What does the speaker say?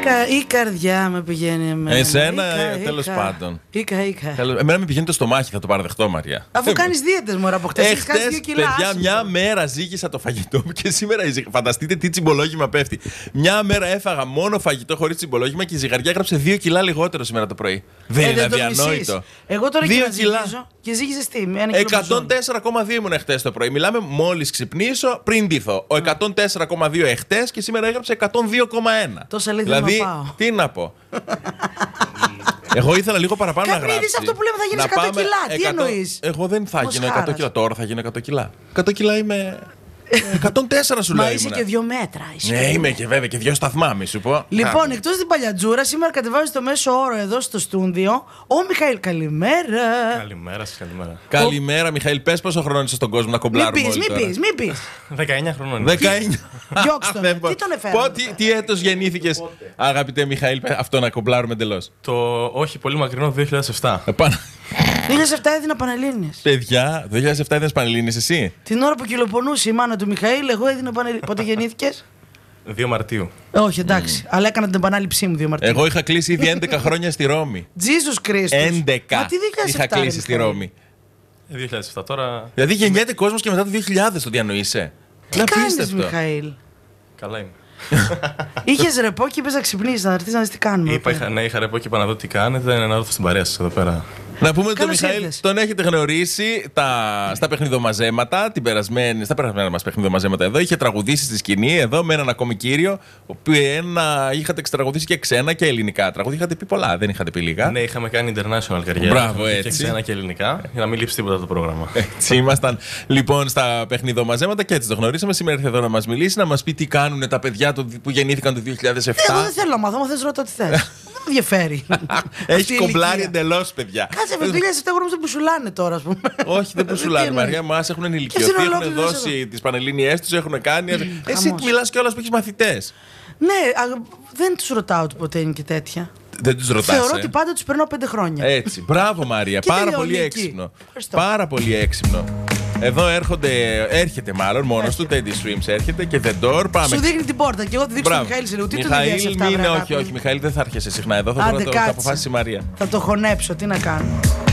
Η καρδιά με πηγαίνει εμένα. Εσένα, τέλος πάντων. Εμένα με πηγαίνει το στομάχι, θα το παραδεχτώ, Μαρία. Αφού κάνεις δίαιτες, μωρά, από χτες. Χτες, παιδιά, μια μέρα ζύγισα το φαγητό μου και σήμερα φανταστείτε τι τσιμπολόγημα πέφτει. Μια μέρα έφαγα μόνο φαγητό χωρίς τσιμπολόγημα και η ζυγαριά έγραψε 2 κιλά λιγότερο σήμερα το πρωί. Δεν είναι αδιανόητο. Εγώ τώρα 2 κιλά. Και ζύγισες τι, 104,2 ήμουν χτες το πρωί. Μιλάμε μόλις ξυπνήσω πριν ντυθώ. Ο 104,2 εχτες και σήμερα έγραψε 102,1. Τόσα λέει δηλαδή, τι να πω. Εγώ ήθελα λίγο παραπάνω να γράψει. Αυτό που λέμε θα γίνεις 100 κιλά. Τι εννοείς? Εγώ δεν θα γίνω 100 κιλά. Τώρα θα γίνω 100 κιλά. 100 κιλά είμαι. 104 σου λέω. Μα είσαι και 2 μέτρα. Ναι, είμαι και βέβαια και 2 σταθμά, μη σου πω. Λοιπόν, εκτός την παλιατζούρα, σήμερα κατεβάζει το μέσο όρο εδώ στο στούντιο ο Μιχαήλ. Καλημέρα. Καλημέρα σας, καλημέρα. Καλημέρα, Μιχαήλ. Πες πόσο χρόνο είσαι στον κόσμο να κομπλάρουμε. Μην πεις. 19 χρονών. 19. Διώξ' τον. Τι τον έφερε. Τι έτος γεννήθηκες, αγαπητέ Μιχαήλ, αυτό να κομπλάρουμε εντελώς? Το όχι πολύ μακρινό 2007. 2007 έδινα Πανελλήνιες. Παιδιά, 2007 έδινες Πανελλήνιες εσύ? Την ώρα που κυλοπονούσε η μάνα του Μιχαήλ, εγώ έδινα Πανελλήνιες. Πότε γεννήθηκες? 2 Μαρτίου. Όχι, εντάξει. Αλλά έκανα την επανάληψή μου 2 Μαρτίου. Εγώ είχα κλείσει ήδη 11 χρόνια στη Ρώμη. Jesus Christus. 11 Μα τι 2007 είχα κλείσει στη Ρώμη. 2007 τώρα. Δηλαδή γεννιέται κόσμος και μετά το 2000, το διανοείσαι? Τι κάνεις, Μιχαήλ? Καλά είμαι. Είχες ρεπό και είπες να ξυπνήσεις, να έρθεις να δεις τι κάνουμε. Είχα ρεπό και είπα να δω τι κάνετε, να έρθω στην παρέα σας εδώ πέρα. Να πούμε ότι τον Μιχαήλ τον έχετε γνωρίσει στα παιχνιδομαζέματα, στα περασμένα μας παιχνιδομαζέματα εδώ. Είχε τραγουδήσει στη σκηνή εδώ με έναν ακόμη κύριο, που είχατε εξτραγουδήσει και ξένα και ελληνικά τραγούδια. Είχατε πει πολλά, δεν είχατε πει λίγα. Ναι, είχαμε κάνει international καριέρα. Μπράβο, έτσι. Και ξένα και ελληνικά, για να μην λείψει τίποτα το πρόγραμμα. Έτσι ήμασταν λοιπόν στα παιχνιδομαζέματα και έτσι το γνωρίσαμε. Σήμερα ήρθε εδώ να μας μιλήσει, να μας πει τι κάνουν τα παιδιά που γεννήθηκαν το 2007. Εγώ δεν θέλω να μάθω, θες ρώτα τι θες. Δεν με ενδιαφέρει. Έχει κομπλάρει εντελώς, παιδιά. Κάτσε, με 2007 εγώ δεν πουσουλάνε τώρα, ας πούμε. Όχι, δεν πουσουλάνε, Μαριά. Μας έχουν ενηλικιωθεί, έχουν δώσει τις Πανελλήνιες τους, έχουν κάνει. Εσύ μιλάς κιόλας που έχεις μαθητές. Ναι, δεν τους ρωτάω ποτέ είναι και τέτοια. Δεν τους ρωτάς. Θεωρώ ότι πάντα τους περνάω 5 χρόνια. Έτσι. Μπράβο, Μαρία. Πάρα πολύ έξυπνο. Πάρα πολύ έξυπνο. Εδώ έρχεται μάλλον μόνος του, Teddy Swims έρχεται και The Door. Πάμε. Σου δείχνει την πόρτα και εγώ τη δείξω στον Μιχαήλ σε λίγο. Τι τον Μιχαήλ, όχι, Μιχαήλ δεν θα έρχεσαι συχνά εδώ, θα αποφάσει η Μαρία. Θα το χωνέψω, τι να κάνω.